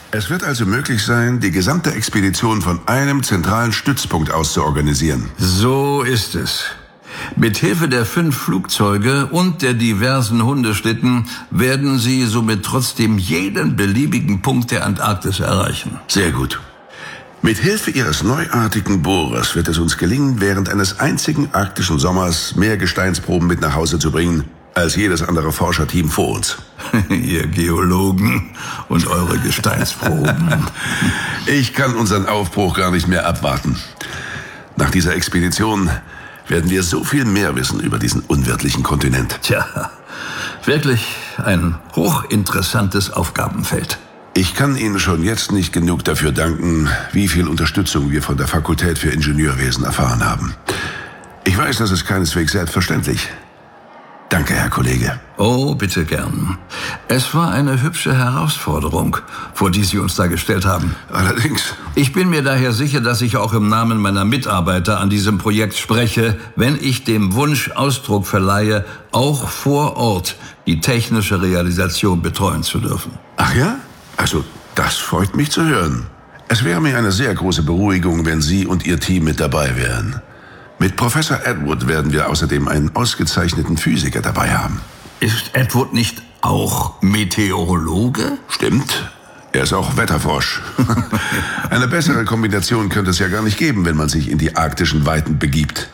Es wird also möglich sein, die gesamte Expedition von einem zentralen Stützpunkt aus zu organisieren. So ist es. Mit Hilfe der 5 Flugzeuge und der diversen Hundeschlitten werden Sie somit trotzdem jeden beliebigen Punkt der Antarktis erreichen. Sehr gut. Mit Hilfe Ihres neuartigen Bohrers wird es uns gelingen, während eines einzigen arktischen Sommers mehr Gesteinsproben mit nach Hause zu bringen, als jedes andere Forscherteam vor uns. Ihr Geologen und eure Gesteinsproben. Ich kann unseren Aufbruch gar nicht mehr abwarten. Nach dieser Expedition werden wir so viel mehr wissen über diesen unwirtlichen Kontinent. Tja, wirklich ein hochinteressantes Aufgabenfeld. Ich kann Ihnen schon jetzt nicht genug dafür danken, wie viel Unterstützung wir von der Fakultät für Ingenieurwesen erfahren haben. Ich weiß, das ist keineswegs selbstverständlich. Danke, Herr Kollege. Oh, bitte gern. Es war eine hübsche Herausforderung, vor die Sie uns da gestellt haben. Allerdings. Ich bin mir daher sicher, dass ich auch im Namen meiner Mitarbeiter an diesem Projekt spreche, wenn ich dem Wunsch Ausdruck verleihe, auch vor Ort die technische Realisation betreuen zu dürfen. Ach ja? Also, das freut mich zu hören. Es wäre mir eine sehr große Beruhigung, wenn Sie und Ihr Team mit dabei wären. Mit Professor Edward werden wir außerdem einen ausgezeichneten Physiker dabei haben. Ist Edward nicht auch Meteorologe? Stimmt. Er ist auch Wetterfrosch. Eine bessere Kombination könnte es ja gar nicht geben, wenn man sich in die arktischen Weiten begibt.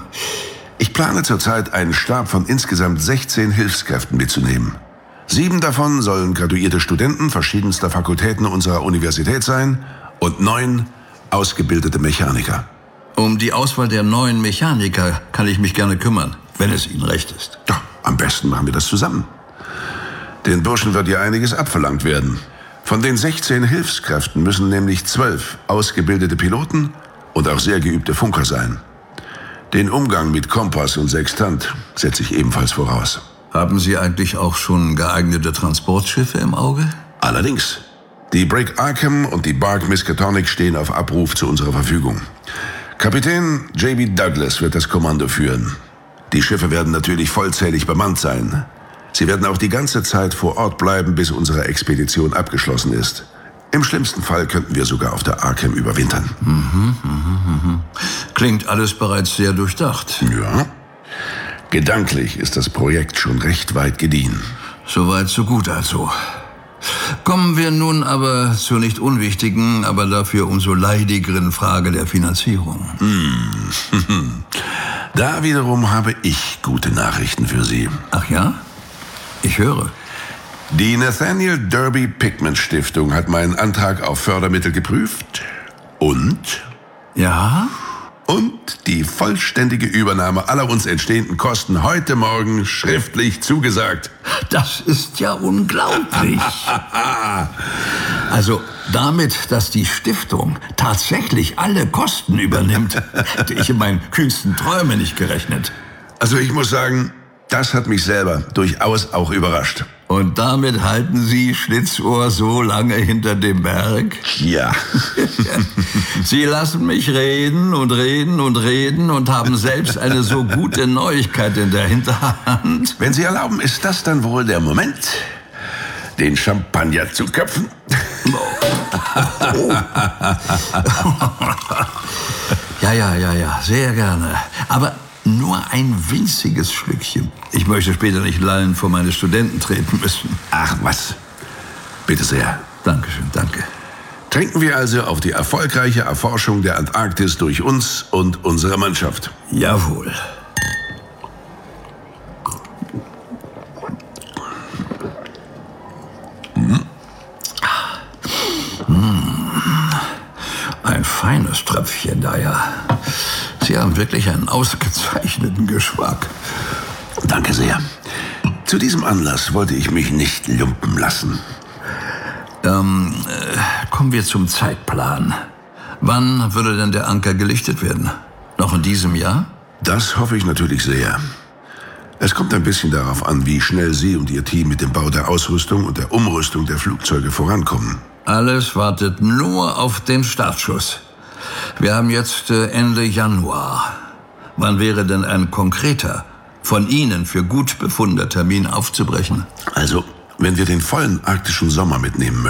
Ich plane zurzeit einen Stab von insgesamt 16 Hilfskräften mitzunehmen. 7 davon sollen graduierte Studenten verschiedenster Fakultäten unserer Universität sein und 9 ausgebildete Mechaniker. Um die Auswahl der 9 Mechaniker kann ich mich gerne kümmern, wenn es Ihnen recht ist. Ja, am besten machen wir das zusammen. Den Burschen wird ja einiges abverlangt werden. Von den 16 Hilfskräften müssen nämlich 12 ausgebildete Piloten und auch sehr geübte Funker sein. Den Umgang mit Kompass und Sextant setze ich ebenfalls voraus. Haben Sie eigentlich auch schon geeignete Transportschiffe im Auge? Allerdings. Die Brig Arkham und die Bark Miskatonic stehen auf Abruf zu unserer Verfügung. Kapitän J.B. Douglas wird das Kommando führen. Die Schiffe werden natürlich vollzählig bemannt sein. Sie werden auch die ganze Zeit vor Ort bleiben, bis unsere Expedition abgeschlossen ist. Im schlimmsten Fall könnten wir sogar auf der Arkham überwintern. Klingt alles bereits sehr durchdacht. Ja. Gedanklich ist das Projekt schon recht weit gediehen. Soweit, so gut also. Kommen wir nun aber zur nicht unwichtigen, aber dafür umso leidigeren Frage der Finanzierung. Da wiederum habe ich gute Nachrichten für Sie. Ach ja? Ich höre. Die Nathaniel Derby Pigment Stiftung hat meinen Antrag auf Fördermittel geprüft und Ja? und die vollständige Übernahme aller uns entstehenden Kosten heute Morgen schriftlich zugesagt. Das ist ja unglaublich. Also damit, dass die Stiftung tatsächlich alle Kosten übernimmt, hätte ich in meinen kühnsten Träumen nicht gerechnet. Also ich muss sagen, das hat mich selber durchaus auch überrascht. Und damit halten Sie Schlitzohr so lange hinter dem Berg? Ja. Sie lassen mich reden und reden und reden und haben selbst eine so gute Neuigkeit in der Hinterhand. Wenn Sie erlauben, ist das dann wohl der Moment, den Champagner zu köpfen? Ja, sehr gerne. Aber nur ein winziges Schlückchen. Ich möchte später nicht lallen vor meine Studenten treten müssen. Ach was. Bitte sehr. Dankeschön, danke. Trinken wir also auf die erfolgreiche Erforschung der Antarktis durch uns und unsere Mannschaft. Jawohl. Ein feines Tröpfchen da, ja. Sie haben wirklich einen ausgezeichneten Geschmack. Danke sehr. Zu diesem Anlass wollte ich mich nicht lumpen lassen. Kommen wir zum Zeitplan. Wann würde denn der Anker gelichtet werden? Noch in diesem Jahr? Das hoffe ich natürlich sehr. Es kommt ein bisschen darauf an, wie schnell Sie und Ihr Team mit dem Bau der Ausrüstung und der Umrüstung der Flugzeuge vorankommen. Alles wartet nur auf den Startschuss. Wir haben jetzt Ende Januar. Wann wäre denn ein konkreter, von Ihnen für gut befundener Termin aufzubrechen? Also, wenn wir den vollen arktischen Sommer mitnehmen